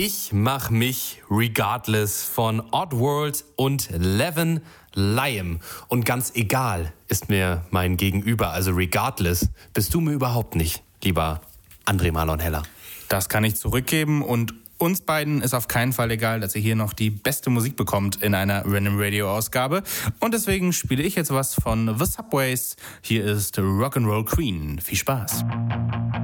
Ich mach mich regardless von Oddworld und Levin Liam. Und ganz egal ist mir mein Gegenüber, also regardless, bist du mir überhaupt nicht, lieber André Marlon Heller. Das kann ich zurückgeben und uns beiden ist auf keinen Fall egal, dass ihr hier noch die beste Musik bekommt in einer Random Radio Ausgabe. Und deswegen spiele ich jetzt was von The Subways. Hier ist Rock'n'Roll Queen. Viel Spaß.